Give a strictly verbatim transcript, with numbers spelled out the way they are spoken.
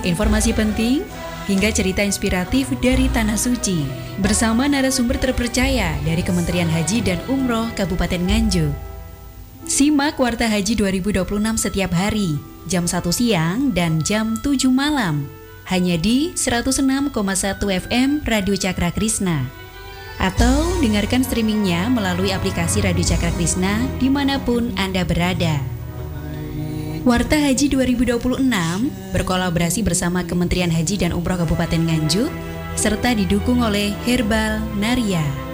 informasi penting, hingga cerita inspiratif dari Tanah Suci bersama narasumber terpercaya dari Kementerian Haji dan Umroh Kabupaten Nganjuk. Simak Warta Haji dua ribu dua puluh enam setiap hari, jam satu siang dan jam tujuh malam, hanya di seratus enam koma satu F M Radio Cakra Krisna. Atau dengarkan streamingnya melalui aplikasi Radio Cakra Krisna dimanapun Anda berada. Warta Haji dua ribu dua puluh enam berkolaborasi bersama Kementerian Haji dan Umroh Kabupaten Nganjuk serta didukung oleh Herbal Naria.